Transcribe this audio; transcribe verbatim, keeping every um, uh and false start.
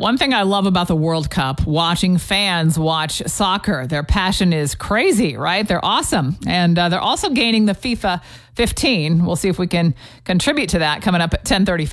One thing I love about the World Cup, watching fans watch soccer. Their passion is crazy, right? They're awesome. And uh, they're also gaining the FIFA fifteen. We'll see if we can contribute to that coming up at ten thirty-five.